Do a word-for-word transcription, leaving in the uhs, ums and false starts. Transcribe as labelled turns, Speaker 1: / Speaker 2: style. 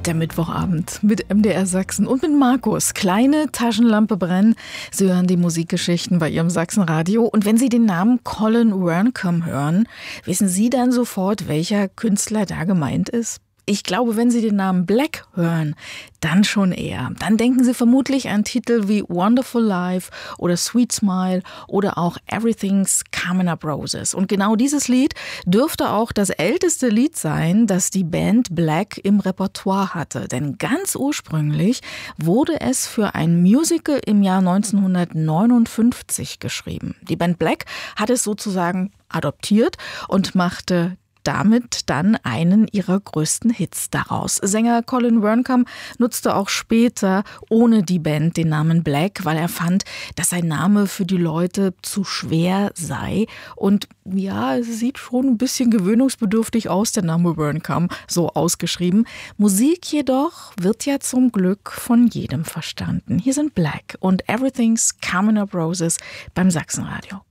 Speaker 1: Der Mittwochabend mit M D R Sachsen und mit Markus. Kleine Taschenlampe brennen. Sie hören die Musikgeschichten bei Ihrem Sachsenradio. Und wenn Sie den Namen Colin Werncome hören, wissen Sie dann sofort, welcher Künstler da gemeint ist? Ich glaube, wenn Sie den Namen Black hören, dann schon eher. Dann denken Sie vermutlich an Titel wie Wonderful Life oder Sweet Smile oder auch Everything's Coming Up Roses. Und genau dieses Lied dürfte auch das älteste Lied sein, das die Band Black im Repertoire hatte. Denn ganz ursprünglich wurde es für ein Musical im Jahr neunzehnhundertneunundfünfzig geschrieben. Die Band Black hat es sozusagen adoptiert und machte damit dann einen ihrer größten Hits daraus. Sänger Colin Werncome nutzte auch später ohne die Band den Namen Black, weil er fand, dass sein Name für die Leute zu schwer sei. Und ja, es sieht schon ein bisschen gewöhnungsbedürftig aus, der Name Werncome, so ausgeschrieben. Musik jedoch wird ja zum Glück von jedem verstanden. Hier sind Black und Everything's Coming Up Roses beim Sachsenradio.